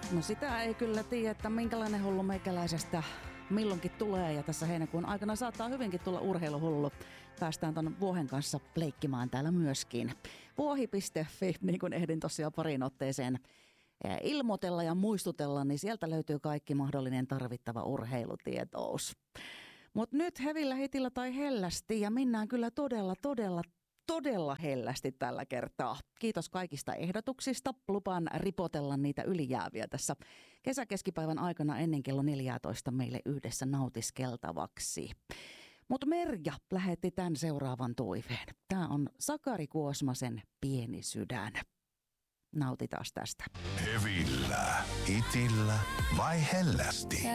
No sitä ei kyllä tiedä, että minkälainen hullu meikäläisestä milloinkin tulee, ja tässä heinäkuun aikana saattaa hyvinkin tulla urheiluhullu. Päästään ton Vuohen kanssa leikkimään täällä myöskin. Vuohi.fi, niin kuin ehdin tosiaan parin otteeseen ilmoitella ja muistutella, niin sieltä löytyy kaikki mahdollinen tarvittava urheilutietous. Mutta nyt hevillä, hitillä tai hellästi, ja mennään kyllä todella hellästi tällä kertaa. Kiitos kaikista ehdotuksista. Lupaan ripotella niitä ylijääviä tässä kesäkeskipäivän aikana ennen kello 14 meille yhdessä nautiskeltavaksi. Mutta Merja lähetti tämän seuraavan toiveen. Tämä on Sakari Kuosmasen Pieni sydän. Nautitaan tästä. Hevillä, hitillä vai hellästi?